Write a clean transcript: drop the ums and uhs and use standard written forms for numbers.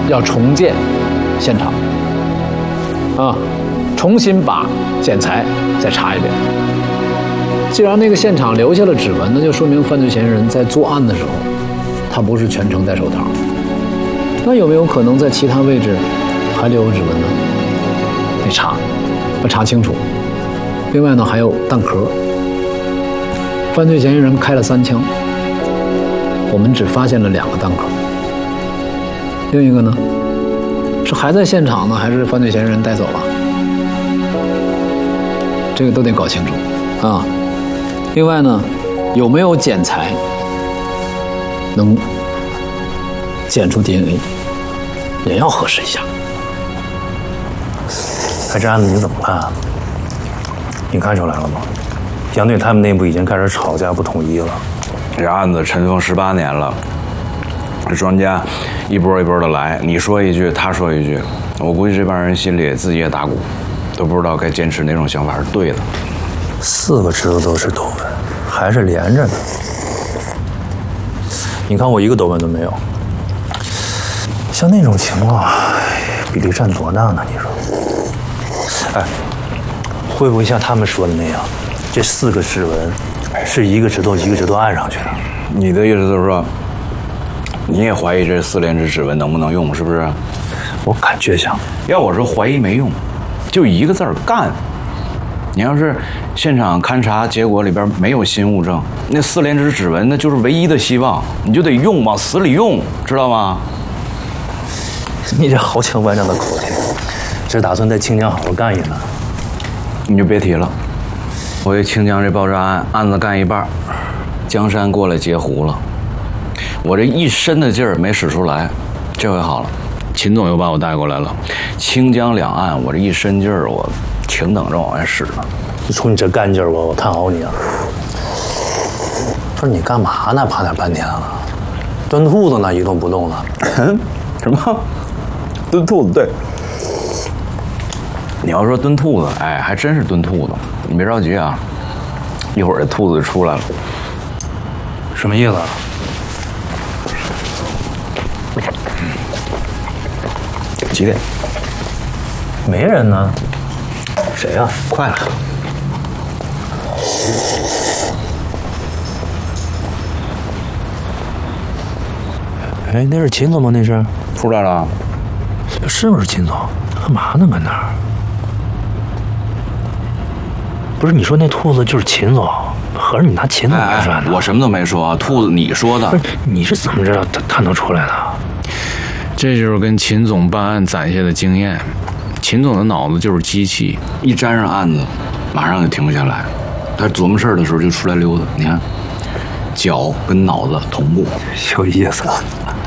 要重建现场，重新把检材再查一遍。既然那个现场留下了指纹，那就说明犯罪嫌疑人在作案的时候，他不是全程戴手套。那有没有可能在其他位置还留有指纹呢？得查，要查清楚。另外呢，还有弹壳。犯罪嫌疑人开了3枪，我们只发现了2个弹壳。另一个呢，是还在现场呢，还是犯罪嫌疑人带走了？这个都得搞清楚啊。另外呢，有没有检材能检出 DNA， 也要核实一下。 这案子你怎么看？你看出来了吗？杨队他们内部已经开始吵架不统一了。 这案子尘封18年了，这专家一波一波的来，你说一句，他说一句，我估计这帮人心里自己也打鼓，都不知道该坚持哪种想法是对的。 4个指头都是斗纹，还是连着的。你看我一个斗纹都没有。像那种情况，比例占多大呢？你说？哎，会不会像他们说的那样，这4个指纹是一个指头一个指头按上去的？ 你的意思就是说，你也怀疑这4连指指纹能不能用，是不是？ 我感觉像。 要我说怀疑没用，就一个字儿干。你要是现场勘查结果里边没有新物证，那4连指指纹那就是唯一的希望，你就得用，往死里用，知道吗？ 你这豪情万丈的口气，只打算在清江好好干一呢？ 你就别提了，我这清江这爆炸案子干一半，江山过来截胡了，我这一身的劲儿没使出来，这回好了，秦总又把我带过来了，清江两岸我这一身劲儿我挺等着往外使呢。 就冲你这干劲儿，我看好你啊！不是你干嘛呢？趴那半天了，蹲兔子呢，一动不动的。 什么？蹲兔子？对。你要说蹲兔子，哎，还真是蹲兔子。你别着急啊，一会儿这兔子就出来了。 什么意思啊？ 几点？ 没人呢。谁呀？ 快了。 哎，那是秦总吗？那是出来了。 是不是秦总？干嘛呢？搁那儿？不是，你说那兔子就是秦总，合着你拿秦总来算的？ 我什么都没说啊，兔子你说的。 不是，你是怎么知道他能出来的？ 这就是跟秦总办案攒下的经验。秦总的脑子就是机器， 一沾上案子，马上就停不下来。他琢磨事儿的时候就出来溜达。你看，脚跟脑子同步， 有意思。